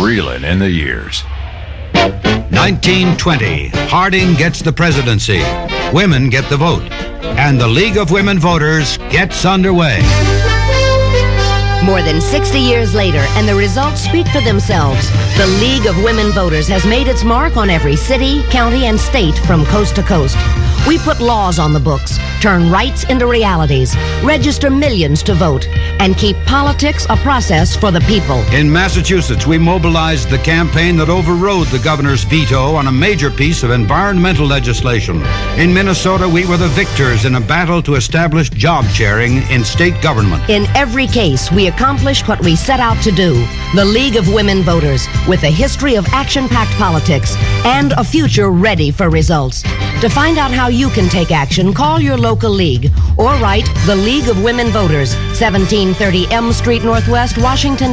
reeling in the years. 1920, Harding gets the presidency. Women get the vote. And the League of Women Voters gets underway. More than 60 years later, and the results speak for themselves. The League of Women Voters has made its mark on every city, county, and state from coast to coast. We put laws on the books, turn rights into realities, register millions to vote, and keep politics a process for the people. In Massachusetts, we mobilized the campaign that overrode the governor's veto on a major piece of environmental legislation. In Minnesota, we were the victors in a battle to establish job sharing in state government. In every case, we accomplished what we set out to do. The League of Women Voters, with a history of action-packed politics and a future ready for results. To find out how you can take action, call your local league or write the League of Women Voters, 1730 M Street Northwest, Washington,